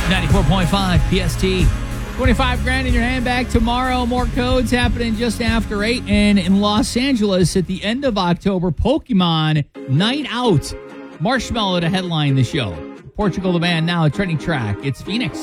94.5 PST. 25 grand in your handbag tomorrow. More codes happening just after 8. And in Los Angeles at the end of October, Pokemon Night Out. Marshmallow to headline the show. Portugal the band now, a trending track. It's Phoenix.